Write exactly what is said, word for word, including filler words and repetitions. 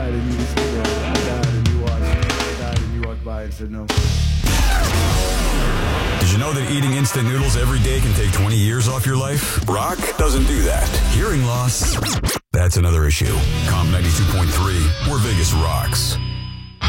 died and you just, you know, I died and you walked, I died and you walked by and said no. Did you know that eating instant noodles every day can take twenty years off your life? Rock doesn't do that. Hearing loss, that's another issue. Calm ninety-two point three, where Vegas rocks.